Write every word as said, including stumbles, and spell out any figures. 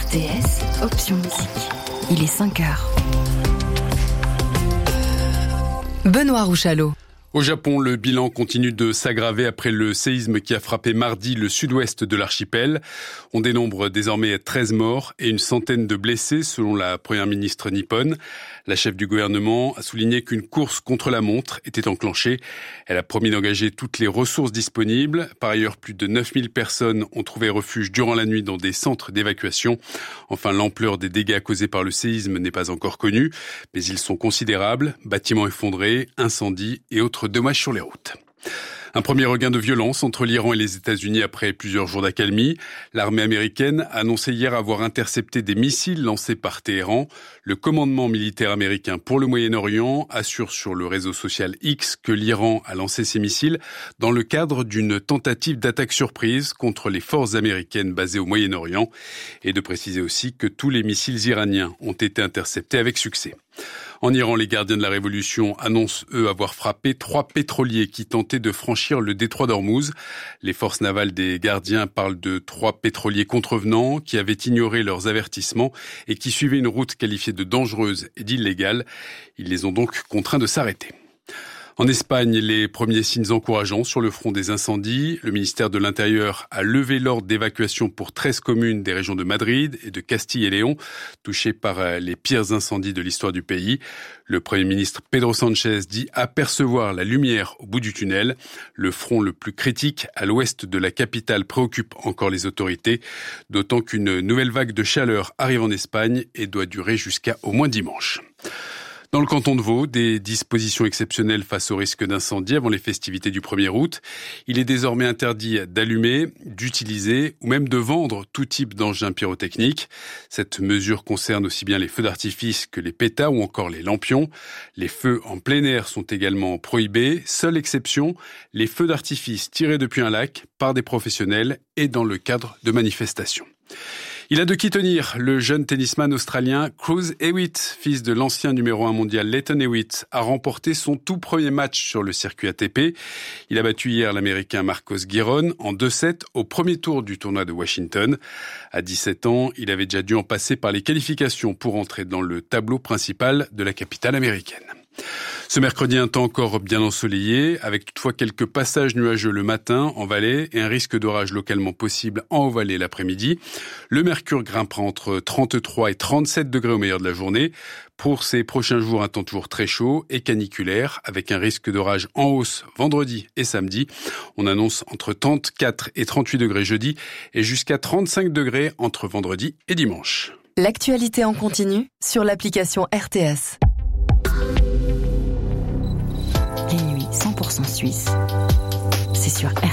R T S, option musique. Il est cinq heures. Benoît Rouchalot. Au Japon, le bilan continue de s'aggraver après le séisme qui a frappé mardi le sud-ouest de l'archipel. On dénombre désormais treize morts et une centaine de blessés selon la première ministre nippone. La chef du gouvernement a souligné qu'une course contre la montre était enclenchée. Elle a promis d'engager toutes les ressources disponibles. Par ailleurs, plus de neuf mille personnes ont trouvé refuge durant la nuit dans des centres d'évacuation. Enfin, l'ampleur des dégâts causés par le séisme n'est pas encore connue, mais ils sont considérables. Bâtiments effondrés, incendies et autres dommages sur les routes. Un premier regain de violence entre l'Iran et les États-Unis après plusieurs jours d'accalmie. L'armée américaine a annoncé hier avoir intercepté des missiles lancés par Téhéran. Le commandement militaire américain pour le Moyen-Orient assure sur le réseau social X que l'Iran a lancé ces missiles dans le cadre d'une tentative d'attaque surprise contre les forces américaines basées au Moyen-Orient, et de préciser aussi que tous les missiles iraniens ont été interceptés avec succès. En Iran, les gardiens de la révolution annoncent, eux, avoir frappé trois pétroliers qui tentaient de franchir le détroit d'Ormuz. Les forces navales des gardiens parlent de trois pétroliers contrevenants qui avaient ignoré leurs avertissements et qui suivaient une route qualifiée de dangereuse et d'illégale. Ils les ont donc contraints de s'arrêter. En Espagne, les premiers signes encourageants sur le front des incendies. Le ministère de l'Intérieur a levé l'ordre d'évacuation pour treize communes des régions de Madrid et de Castille et Léon, touchées par les pires incendies de l'histoire du pays. Le Premier ministre Pedro Sánchez dit apercevoir la lumière au bout du tunnel. Le front le plus critique à l'ouest de la capitale préoccupe encore les autorités, d'autant qu'une nouvelle vague de chaleur arrive en Espagne et doit durer jusqu'à au moins dimanche. Dans le canton de Vaud, des dispositions exceptionnelles face au risque d'incendie avant les festivités du premier août. Il est désormais interdit d'allumer, d'utiliser ou même de vendre tout type d'engins pyrotechniques. Cette mesure concerne aussi bien les feux d'artifice que les pétards ou encore les lampions. Les feux en plein air sont également prohibés. Seule exception, les feux d'artifice tirés depuis un lac par des professionnels et dans le cadre de manifestations. Il a de qui tenir. Le jeune tennisman australien Cruz Hewitt, fils de l'ancien numéro un mondial Lleyton Hewitt, a remporté son tout premier match sur le circuit A T P. Il a battu hier l'Américain Marcos Giron en deux sept au premier tour du tournoi de Washington. À dix-sept ans, il avait déjà dû en passer par les qualifications pour entrer dans le tableau principal de la capitale américaine. Ce mercredi, un temps encore bien ensoleillé, avec toutefois quelques passages nuageux le matin en vallée et un risque d'orage localement possible en haut-vallée l'après-midi. Le mercure grimpera entre trente-trois et trente-sept degrés au meilleur de la journée. Pour ces prochains jours, un temps toujours très chaud et caniculaire, avec un risque d'orage en hausse vendredi et samedi. On annonce entre trente-quatre et trente-huit degrés jeudi et jusqu'à trente-cinq degrés entre vendredi et dimanche. L'actualité en continu sur l'application R T S. Les nuits cent pour cent suisse, c'est sur R T S.